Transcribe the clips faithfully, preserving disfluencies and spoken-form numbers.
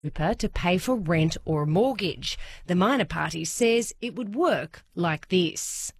super to pay for rent or a mortgage. The minor party says it would work like this.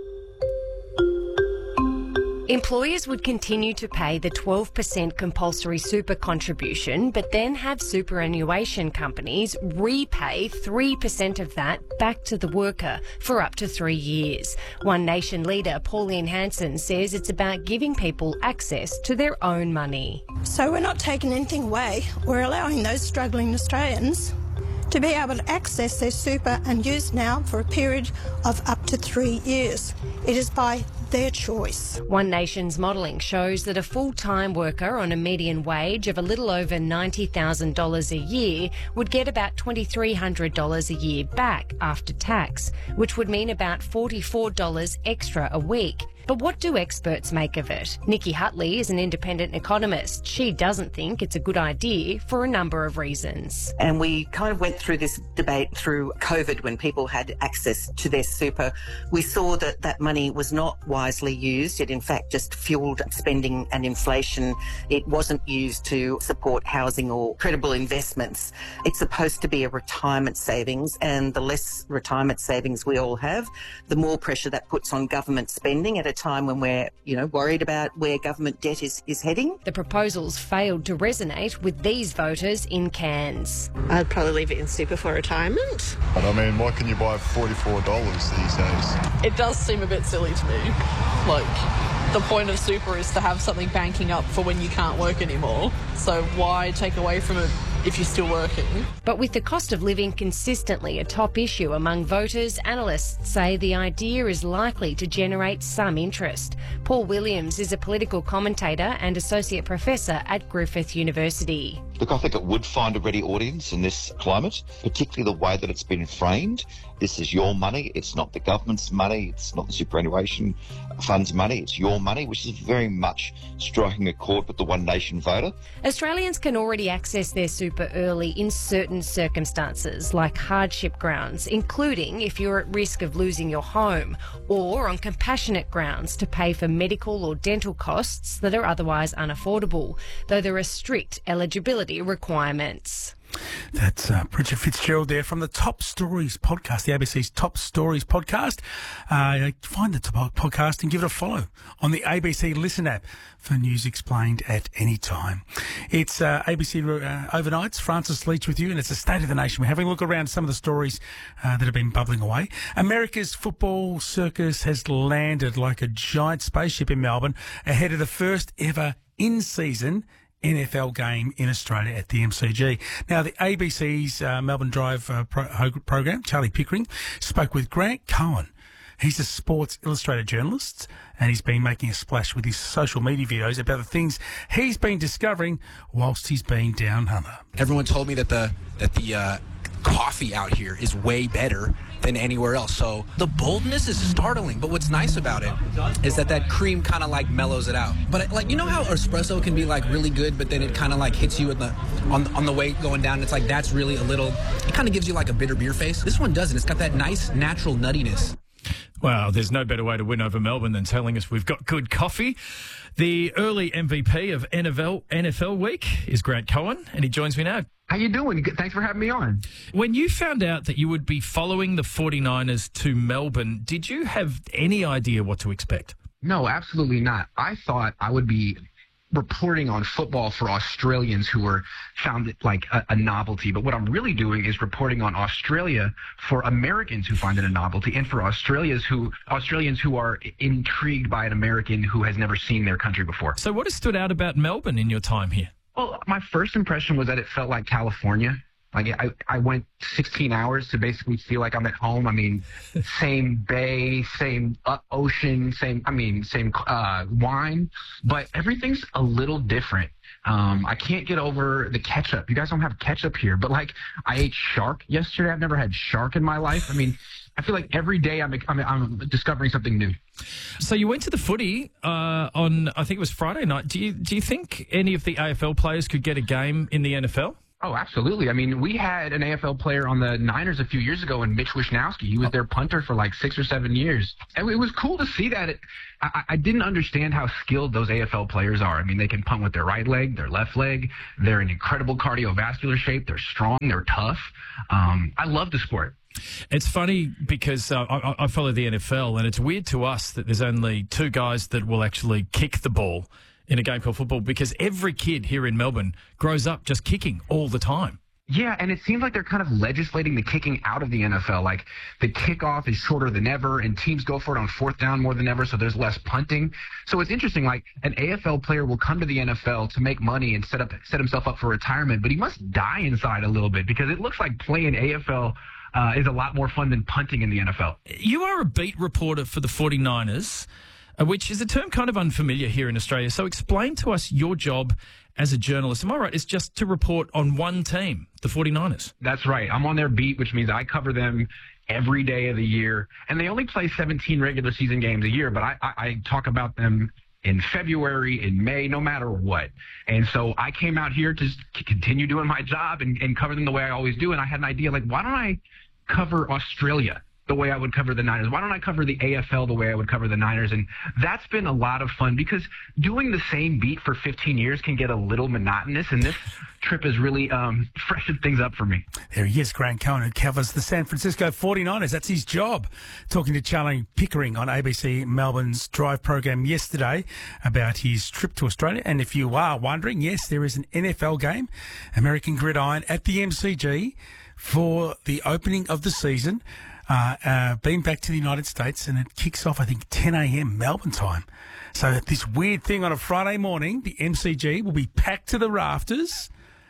Employers would continue to pay the twelve percent compulsory super contribution, but then have superannuation companies repay three percent of that back to the worker for up to three years. One Nation leader, Pauline Hanson, says it's about giving people access to their own money. So we're not taking anything away. We're allowing those struggling Australians to be able to access their super and use now for a period of up to three years. It is by their choice. One Nation's modelling shows that a full-time worker on a median wage of a little over ninety thousand dollars a year would get about two thousand three hundred dollars a year back after tax, which would mean about forty-four dollars extra a week. But what do experts make of it? Nikki Hutley is an independent economist. She doesn't think it's a good idea for a number of reasons. And we kind of went through this debate through COVID when people had access to their super. We saw that that money was not wisely used. It in fact just fueled spending and inflation. It wasn't used to support housing or credible investments. It's supposed to be a retirement savings, and the less retirement savings we all have, the more pressure that puts on government spending at a time when we're, you know, worried about where government debt is, is heading. The proposals failed to resonate with these voters in Cairns. I'd probably leave it in super for retirement. But I mean, why can you buy forty-four dollars these days? It does seem a bit silly to me. Like, the point of super is to have something banking up for when you can't work anymore. So why take away from it if you're still working? But with the cost of living consistently a top issue among voters, analysts say the idea is likely to generate some interest. Paul Williams is a political commentator and associate professor at Griffith University. Look, I think it would find a ready audience in this climate, particularly the way that it's been framed. This is your money. It's not the government's money. It's not the superannuation fund's money. It's your money, which is very much striking a chord with the One Nation voter. Australians can already access their super early in certain circumstances, like hardship grounds, including if you're at risk of losing your home, or on compassionate grounds to pay for medical or dental costs that are otherwise unaffordable, though there are strict eligibility requirements. That's uh, Bridget Fitzgerald there from the Top Stories podcast, the A B C's Top Stories podcast. Uh, find the top podcast and give it a follow on the A B C Listen app for news explained at any time. It's uh, A B C uh, Overnights. Francis Leach with you, and it's a State of the Nation. We're having a look around some of the stories uh, that have been bubbling away. America's football circus has landed like a giant spaceship in Melbourne ahead of the first ever in-season N F L game in Australia at the M C G. Now, the A B C's uh, Melbourne Drive uh, pro- program, Charlie Pickering, spoke with Grant Cohen. He's a Sports Illustrated journalist, and he's been making a splash with his social media videos about the things he's been discovering whilst he's been down under. Everyone told me that the that the uh, coffee out here is way better than anywhere else. So the boldness is startling, but what's nice about it is that that cream kind of like mellows it out. But like, you know how espresso can be like really good, but then it kind of like hits you in the on on the way going down. It's like that's really a little. It kind of gives you like a bitter beer face. This one doesn't. It's got that nice natural nuttiness. Well, there's no better way to win over Melbourne than telling us we've got good coffee. The early M V P of N F L, N F L week is Grant Cohen, and he joins me now. How you doing? Thanks for having me on. When you found out that you would be following the forty-niners to Melbourne, did you have any idea what to expect? No, absolutely not. I thought I would be reporting on football for Australians who were found it like a, a novelty. But what I'm really doing is reporting on Australia for Americans who find it a novelty, and for Australians who Australians who are intrigued by an American who has never seen their country before. So what has stood out about Melbourne in your time here? Well, my first impression was that it felt like California. Like I, I went sixteen hours to basically feel like I'm at home. I mean, same bay, same uh, ocean, same, I mean, same uh, wine, but everything's a little different. Um, I can't get over the ketchup. You guys don't have ketchup here, but like I ate shark yesterday. I've never had shark in my life. I mean, I feel like every day I'm, I'm, I'm discovering something new. So you went to the footy uh, on, I think it was Friday night. Do you do you think any of the A F L players could get a game in the N F L? Oh, absolutely. I mean, we had an A F L player on the Niners a few years ago in Mitch Wishnowsky. He was their punter for like six or seven years. And it was cool to see that. It, I, I didn't understand how skilled those A F L players are. I mean, they can punt with their right leg, their left leg. They're in incredible cardiovascular shape. They're strong. They're tough. Um, I love the sport. It's funny because uh, I, I follow the N F L, and it's weird to us that there's only two guys that will actually kick the ball in a game called football, because every kid here in Melbourne grows up just kicking all the time. Yeah, and it seems like they're kind of legislating the kicking out of the N F L. Like, the kickoff is shorter than ever, and teams go for it on fourth down more than ever, so there's less punting. So it's interesting, like, an A F L player will come to the N F L to make money and set up set himself up for retirement, but he must die inside a little bit, because it looks like playing A F L uh, is a lot more fun than punting in the N F L. You are a beat reporter for the forty-niners, which is a term kind of unfamiliar here in Australia. So explain to us your job as a journalist. Am I right? It's just to report on one team, the forty-niners. That's right. I'm on their beat, which means I cover them every day of the year. And they only play seventeen regular season games a year, but I, I, I talk about them in February, in May, no matter what. And so I came out here to continue doing my job and, and cover them the way I always do. And I had an idea, like, why don't I cover Australia the way I would cover the Niners? Why don't I cover the A F L the way I would cover the Niners? And that's been a lot of fun, because doing the same beat for fifteen years can get a little monotonous, and this trip has really um, freshened things up for me. There he is, Grant Cohen, who covers the San Francisco forty-niners. That's his job. Talking to Charlie Pickering on A B C Melbourne's Drive program yesterday about his trip to Australia. And if you are wondering, yes, there is an N F L game, American Gridiron, at the M C G for the opening of the season. Uh, uh, been back to the United States, and it kicks off, I think, ten a.m. Melbourne time. So this weird thing on a Friday morning, the M C G will be packed to the rafters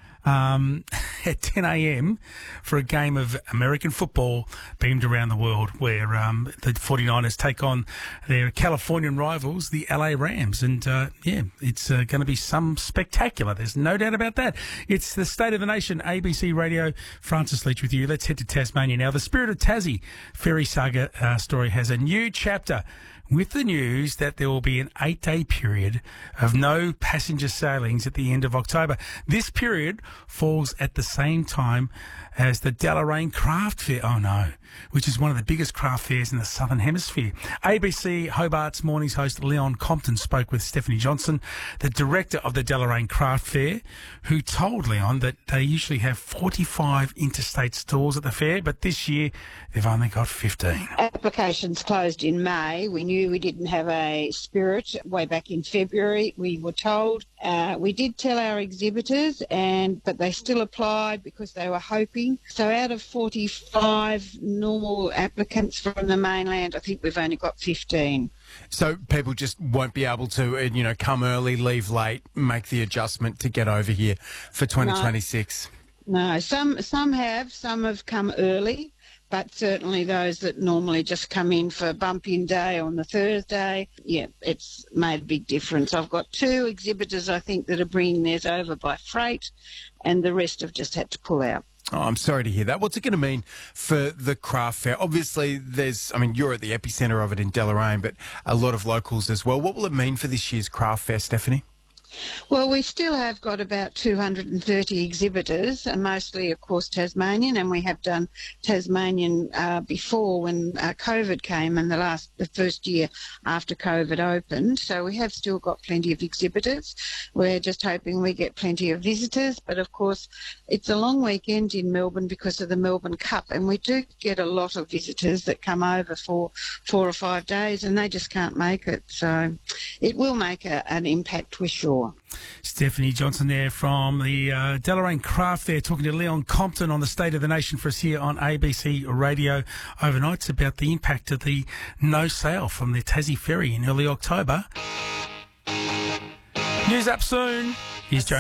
um, at ten a.m. for a game of American football beamed around the world, where um, the forty-niners take on their Californian rivals, the L A Rams. And, uh, yeah, it's uh, going to be some spectacular. There's no doubt about that. It's the State of the Nation, A B C Radio. Francis Leach with you. Let's head to Tasmania now. The Spirit of Tassie ferry saga uh, story has a new chapter, with the news that there will be an eight-day period of no passenger sailings at the end of October. This period falls at the same time as the Deloraine Craft Fair. Oh, no. Which is one of the biggest craft fairs in the Southern Hemisphere. A B C Hobart's Mornings host Leon Compton spoke with Stephanie Johnson, the director of the Deloraine Craft Fair, who told Leon that they usually have forty-five interstate stalls at the fair, but this year they've only got fifteen. Applications closed in May. We knew we didn't have a spirit way back in February. We were told. Uh, we did tell our exhibitors, and but they still applied because they were hoping. So out of forty-five normal applicants from the mainland, I think we've only got fifteen. So people just won't be able to, you know, come early, leave late, make the adjustment to get over here for twenty twenty-six? No, no. some some have, some have come early, but certainly those that normally just come in for bump-in day on the Thursday, yeah, it's made a big difference. I've got two exhibitors, I think, that are bringing theirs over by freight, and the rest have just had to pull out. Oh, I'm sorry to hear that. What's it going to mean for the craft fair? Obviously, there's, I mean, you're at the epicentre of it in Deloraine, but a lot of locals as well. What will it mean for this year's craft fair, Stephanie? Well, we still have got about two hundred thirty exhibitors, and mostly, of course, Tasmanian, and we have done Tasmanian uh, before when uh, COVID came and the last, the first year after COVID opened. So we have still got plenty of exhibitors. We're just hoping we get plenty of visitors, but of course, it's a long weekend in Melbourne because of the Melbourne Cup, and we do get a lot of visitors that come over for four or five days, and they just can't make it. So it will make a, an impact, we're sure. Stephanie Johnson there from the uh, Deloraine Craft Fair, talking to Leon Compton on the State of the Nation for us here on A B C Radio overnight. It's about the impact of the no sail from the Tassie Ferry in early October. News up soon. Here's Joe.